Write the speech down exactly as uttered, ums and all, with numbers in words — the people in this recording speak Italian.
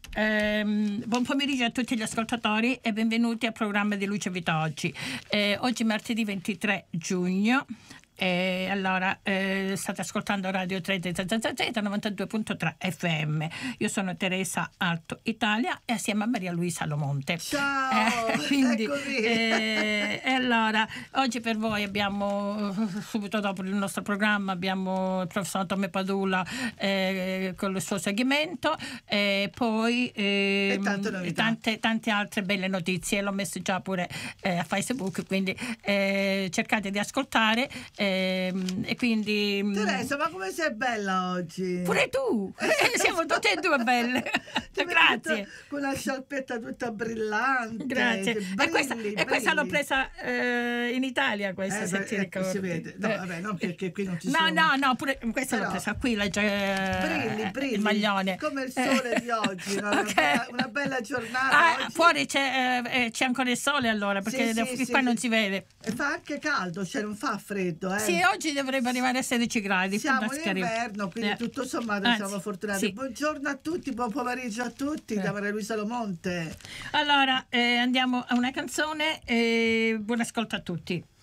ehm, buon pomeriggio a tutti gli ascoltatori e benvenuti al programma di Luce Vita Oggi. Eh, oggi martedì ventitré giugno. E allora eh, state ascoltando Radio tre novantadue virgola tre F M. Io sono Teresa Alto Italia e assieme a Maria Luisa Lomonte. Ciao! Eh, quindi, Eccomi. eh, e allora oggi per voi abbiamo, subito dopo il nostro programma, abbiamo il professor Tomé Padula eh, con il suo segmento e poi eh, E tante novità. tante, tante altre belle notizie. L'ho messo già pure eh, a Facebook, quindi eh, cercate di ascoltare. Eh, e quindi Teresa, ma come sei bella oggi? pure tu. Siamo tutte e due belle. Ti Grazie. vedo con una sciarpetta tutta brillante. Grazie. Che E brilli, questa, e questa l'ho brilli. presa eh, in Italia, questa, Eh, se beh, ti ecco, ricordi. si vede. No, Eh. vabbè, non perché qui non ci No, sono. no, no, pure questa l'ho Però- presa qui, la, eh, Brilli, brilli. il maglione. Come il sole di oggi, no? Una Ok. bella- una bella giornata Ah, oggi. fuori c'è, eh, c'è ancora il sole allora, perché Sì, da- sì, qui sì, qua sì. non si vede. E fa anche caldo, cioè non fa freddo, eh. Sì, oggi dovrebbe arrivare a sedici gradi. Siamo può in darsi che arrivi. inverno, quindi Eh. tutto sommato Anzi, siamo fortunati. sì. Buongiorno a tutti, buon pomeriggio a tutti, Eh. da Maria Luisa Lomonte. Allora, eh, andiamo a una canzone e buon ascolto a tutti.